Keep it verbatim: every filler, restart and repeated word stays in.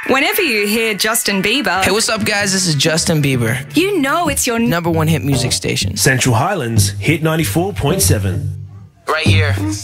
Whenever you hear Justin Bieber, Hey, what's up, guys? This is Justin Bieber. you know it's your Number one hit music station. Central Highlands, Hit ninety-four point seven. Right here.